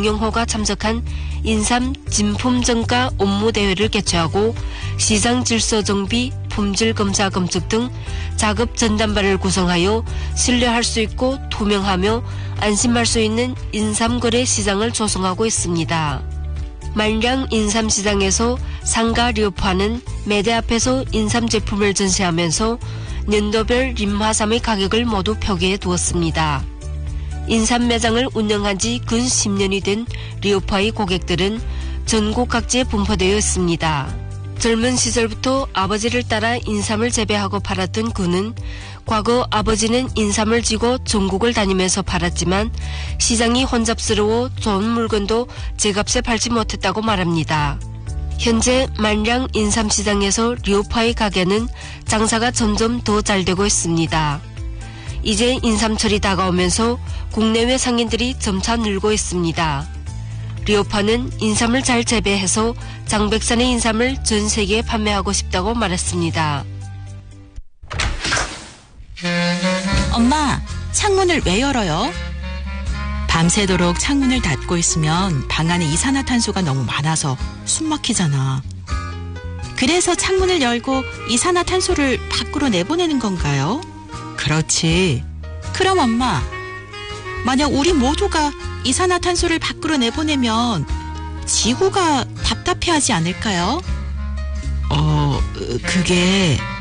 정영호가 참석한 인삼 진품정가 업무대회를 개최하고 시장 질서정비, 품질검사 검측 등 작업 전담반을 구성하여 신뢰할 수 있고 투명하며 안심할 수 있는 인삼거래 시장을 조성하고 있습니다. 말량 인삼시장에서 상가 리오파는 매대 앞에서 인삼 제품을 전시하면서 년도별 림화삼의 가격을 모두 표기해 두었습니다. 인삼 매장을 운영한 지 근 10년이 된 리오파의 고객들은 전국 각지에 분포되어 있습니다. 젊은 시절부터 아버지를 따라 인삼을 재배하고 팔았던 그는 과거 아버지는 인삼을 지고 전국을 다니면서 팔았지만 시장이 혼잡스러워 좋은 물건도 제값에 팔지 못했다고 말합니다. 현재 말량 인삼시장에서 리오파의 가게는 장사가 점점 더 잘 되고 있습니다. 이제 인삼철이 다가오면서 국내외 상인들이 점차 늘고 있습니다. 리오파는 인삼을 잘 재배해서 장백산의 인삼을 전 세계에 판매하고 싶다고 말했습니다. 엄마, 창문을 왜 열어요? 밤새도록 창문을 닫고 있으면 방 안에 이산화탄소가 너무 많아서 숨 막히잖아. 그래서 창문을 열고 이산화탄소를 밖으로 내보내는 건가요? 그렇지. 그럼 엄마, 만약 우리 모두가 이산화탄소를 밖으로 내보내면 지구가 답답해하지 않을까요? 그게